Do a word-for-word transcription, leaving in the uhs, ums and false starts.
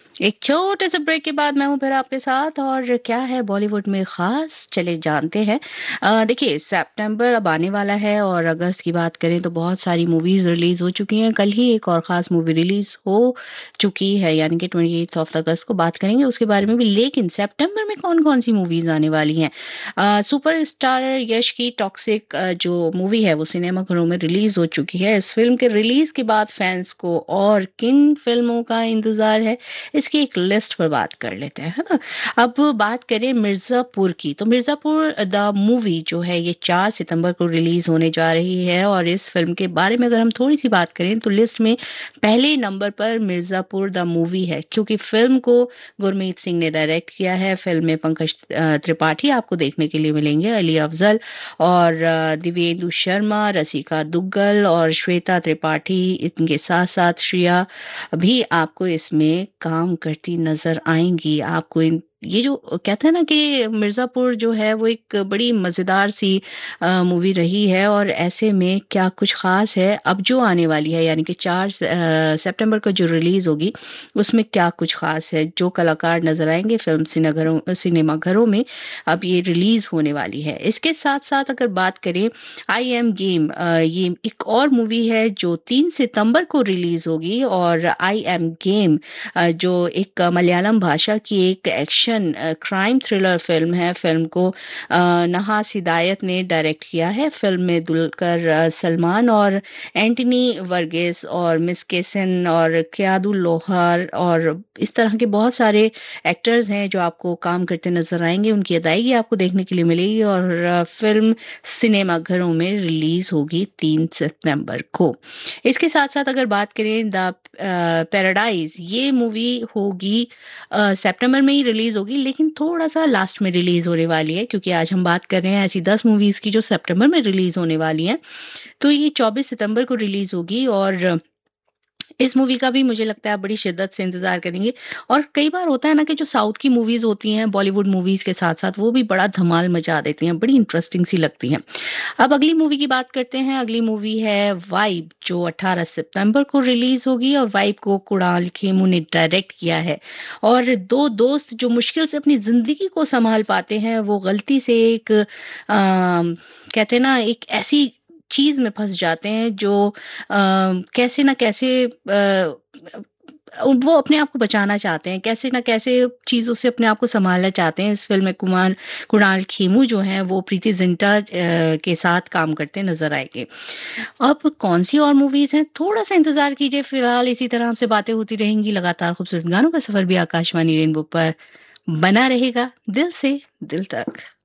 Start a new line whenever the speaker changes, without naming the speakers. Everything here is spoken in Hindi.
एक छोटे से ब्रेक के बाद मैं हूँ फिर आपके साथ और क्या है बॉलीवुड में खास चले जानते हैं। अ, देखिए सितंबर अब आने वाला है और अगस्त की बात करें तो बहुत सारी मूवीज रिलीज हो चुकी हैं। कल ही एक और खास मूवी रिलीज हो चुकी है यानी कि ट्वेंटी एथ ऑफ अगस्त को बात करेंगे उसके बारे में भी। लेकिन सितंबर में कौन कौन सी मूवीज आने वाली हैं? अ, सुपरस्टार यश की टॉक्सिक जो मूवी है वो सिनेमा घरों में रिलीज हो चुकी है। इस फिल्म के रिलीज के बाद फैंस को और किन फिल्मों का इंतजार है इसकी एक लिस्ट पर बात कर लेते हैं, है ना? अब बात करें मिर्जापुर की, तो मिर्जापुर द मूवी जो है ये चार सितंबर को रिलीज होने जा रही है और इस फिल्म के बारे में अगर हम थोड़ी सी बात करें तो लिस्ट में पहले नंबर पर मिर्जापुर द मूवी है क्योंकि फिल्म को गुरमीत सिंह ने डायरेक्ट किया है। फिल्म में पंकज अ, त्रिपाठी आपको देखने के लिए मिलेंगे, अली अफजल और अ, दिव्येंदु शर्मा, रसिका दुग्गल और श्वेता त्रिपाठी, इनके साथ साथ श्रिया भी आपको इसमें काम करती नजर आएंगी। आपको इन ये जो कहते हैं ना कि मिर्जापुर जो है वो एक बड़ी मजेदार सी मूवी रही है और ऐसे में क्या कुछ खास है अब जो आने वाली है यानी कि चार सितंबर को जो रिलीज होगी उसमें क्या कुछ खास है, जो कलाकार नजर आएंगे फिल्म सिनेघरों सिनेमा घरों में अब ये रिलीज होने वाली है। इसके साथ साथ अगर बात करें आई एम गेम, ये एक और मूवी है जो तीन सितंबर को रिलीज होगी और आई एम गेम जो एक मलयालम भाषा की एक एक्शन क्राइम थ्रिलर फिल्म है। फिल्म को अ, नहास हिदायत ने डायरेक्ट किया है। फिल्म में दुलकर अ, सलमान और एंटनी वर्गीस और मिस केसन और क्यादुल लोहार और इस तरह के बहुत सारे एक्टर्स हैं जो आपको काम करते नजर आएंगे। उनकी अदायगी आपको देखने के लिए मिलेगी और अ, फिल्म सिनेमा घरों में रिलीज होगी तीन सितंबर को। इसके साथ साथ अगर बात करें द पैराडाइज, ये मूवी होगी अ, सितंबर में ही रिलीज होगी लेकिन थोड़ा सा लास्ट में रिलीज होने वाली है क्योंकि आज हम बात कर रहे हैं ऐसी दस मूवीज की जो सितंबर में रिलीज होने वाली हैं। तो ये चौबीस सितंबर को रिलीज होगी और इस मूवी का भी मुझे लगता है आप बड़ी शिद्दत से इंतजार करेंगे। और कई बार होता है ना कि जो साउथ की मूवीज होती हैं बॉलीवुड मूवीज के साथ साथ वो भी बड़ा धमाल मचा देती हैं, बड़ी इंटरेस्टिंग सी लगती हैं। अब अगली मूवी की बात करते हैं। अगली मूवी है वाइब जो अठारह सितंबर को रिलीज होगी और वाइब को कुणाल खेमू ने डायरेक्ट किया है। और दो दोस्त जो मुश्किल से अपनी जिंदगी को संभाल पाते हैं वो गलती से एक अ, कहते हैं ना एक ऐसी चीज में फंस जाते हैं जो अ, कैसे ना कैसे अ, वो अपने आप को बचाना चाहते हैं, कैसे ना कैसे चीजों से अपने आप को संभालना चाहते हैं। इस फिल्म में कुमार कुणाल खेमू जो हैं वो प्रीति जिंटा अ, के साथ काम करते नजर आएंगे। अब कौन सी और मूवीज हैं थोड़ा सा इंतजार कीजिए। फिलहाल इसी तरह हमसे बातें होती रहेंगी, लगातार खूबसूरत गानों का सफर भी आकाशवाणी रेनबो पर बना रहेगा, दिल से दिल तक।